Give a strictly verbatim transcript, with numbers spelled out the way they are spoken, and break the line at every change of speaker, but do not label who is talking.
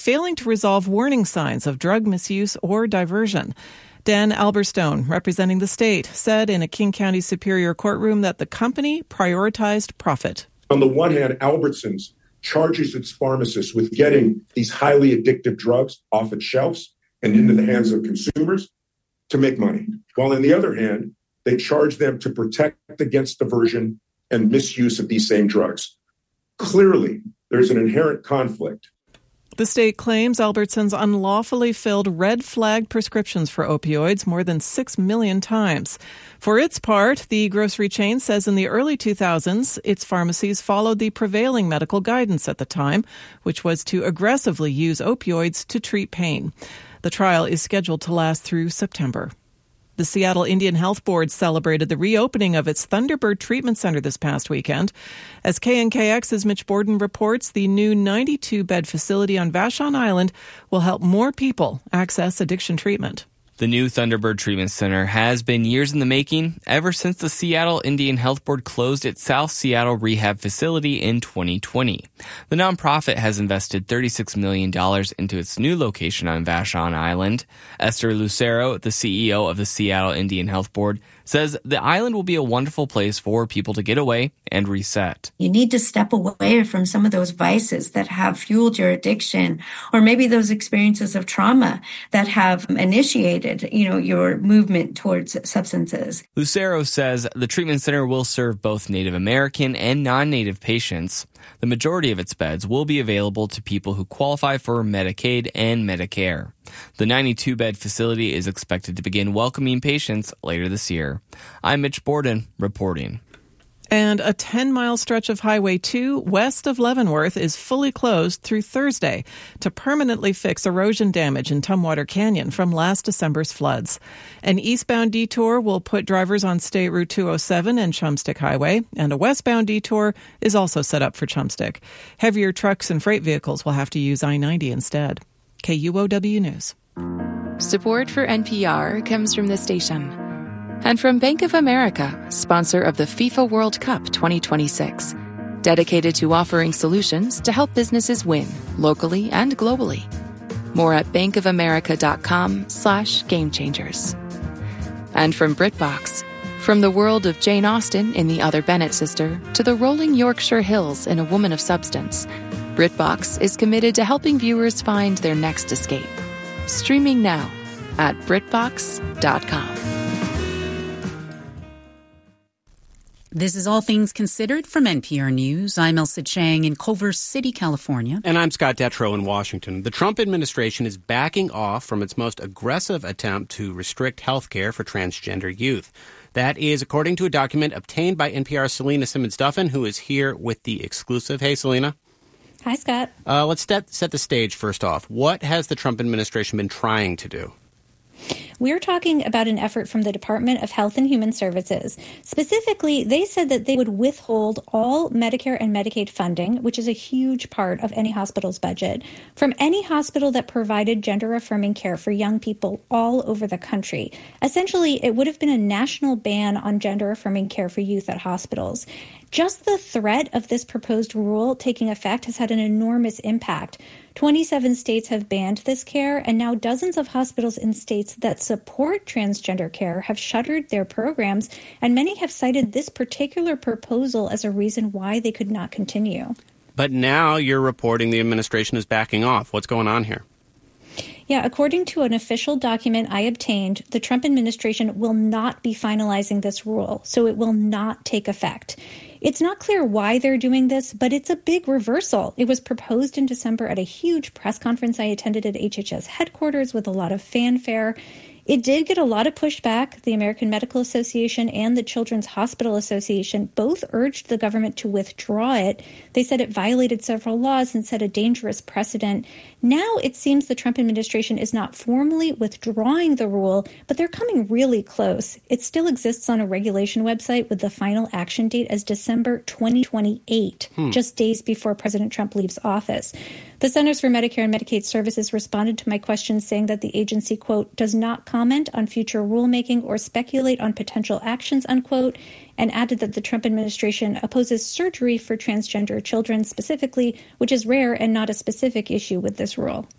failing to resolve warning signs of drug misuse or diversion. Dan Alberstone, representing the state, said in a King County Superior courtroom that the company prioritized profit.
On the one hand, Albertsons charges its pharmacists with getting these highly addictive drugs off its shelves and into the hands of consumers to make money. While on the other hand, they charge them to protect against diversion and misuse of these same drugs. Clearly, there's an inherent conflict.
The state claims Albertsons unlawfully filled red-flagged prescriptions for opioids more than six million times. For its part, the grocery chain says in the early two thousands, its pharmacies followed the prevailing medical guidance at the time, which was to aggressively use opioids to treat pain. The trial is scheduled to last through September. The Seattle Indian Health Board celebrated the reopening of its Thunderbird Treatment Center this past weekend. As K N K X's Mitch Borden reports, the new ninety-two bed facility on Vashon Island will help more people access addiction treatment.
The new Thunderbird Treatment Center has been years in the making, ever since the Seattle Indian Health Board closed its South Seattle rehab facility in twenty twenty. The nonprofit has invested thirty-six million dollars into its new location on Vashon Island. Esther Lucero, the C E O of the Seattle Indian Health Board, says the island will be a wonderful place for people to get away and reset.
You need to step away from some of those vices that have fueled your addiction, or maybe those experiences of trauma that have initiated, you know, your movement towards substances.
Lucero says the treatment center will serve both Native American and non-Native patients. The majority of its beds will be available to people who qualify for Medicaid and Medicare. The ninety-two bed facility is expected to begin welcoming patients later this year. I'm Mitch Borden, reporting.
And a ten-mile stretch of Highway two west of Leavenworth is fully closed through Thursday to permanently fix erosion damage in Tumwater Canyon from last December's floods. An eastbound detour will put drivers on State Route two oh seven and Chumstick Highway, and a westbound detour is also set up for Chumstick. Heavier trucks and freight vehicles will have to use I ninety instead. K U O W News.
Support for N P R comes from this station. And from Bank of America, sponsor of the FIFA World Cup twenty twenty-six. Dedicated to offering solutions to help businesses win, locally and globally. More at bankofamerica.com slash game changers. And from BritBox, from the world of Jane Austen in The Other Bennett Sister to the rolling Yorkshire Hills in A Woman of Substance, BritBox is committed to helping viewers find their next escape. Streaming now at britbox dot com.
This is All Things Considered from N P R News. I'm Elsa Chang in Culver City, California.
And I'm Scott Detrow in Washington. The Trump administration is backing off from its most aggressive attempt to restrict health care for transgender youth. That is according to a document obtained by N P R's Selena Simmons-Duffin, who is here with the exclusive. Hey, Selena.
Hi, Scott.
Uh, let's set, set the stage first off. What has the Trump administration been trying to do?
We're talking about an effort from the Department of Health and Human Services. Specifically, they said that they would withhold all Medicare and Medicaid funding, which is a huge part of any hospital's budget, from any hospital that provided gender-affirming care for young people all over the country. Essentially, it would have been a national ban on gender-affirming care for youth at hospitals. Just the threat of this proposed rule taking effect has had an enormous impact. twenty-seven states have banned this care, and now dozens of hospitals in states that support transgender care have shuttered their programs, and many have cited this particular proposal as a reason why they could not continue.
But now you're reporting the administration is backing off. What's going on here?
Yeah, according to an official document I obtained, the Trump administration will not be finalizing this rule, so it will not take effect. It's not clear why they're doing this, but it's a big reversal. It was proposed in December at a huge press conference I attended at H H S headquarters with a lot of fanfare. It did get a lot of pushback. The American Medical Association and the Children's Hospital Association both urged the government to withdraw it. They said it violated several laws and set a dangerous precedent. Now it seems the Trump administration is not formally withdrawing the rule, but they're coming really close. It still exists on a regulation website with the final action date as December twenty twenty-eight, hmm. just days before President Trump leaves office. The Centers for Medicare and Medicaid Services responded to my questions saying that the agency, quote, does not comment on future rulemaking or speculate on potential actions, unquote. and added that the Trump administration opposes surgery for transgender children specifically, which is rare and not a specific issue with this rule.